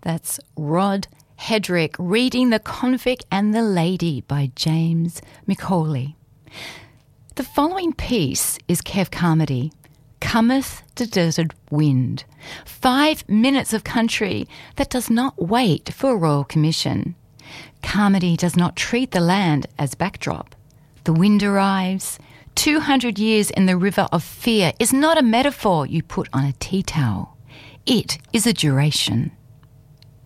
That's Rod Hedrick reading The Convict and the Lady by James McCauley. The following piece is Kev Carmody, Cometh the Desert Wind. 5 minutes of country that does not wait for a royal commission. Carmody does not treat the land as backdrop. The wind arrives. 200 years in the river of fear is not a metaphor you put on a tea towel. It is a duration.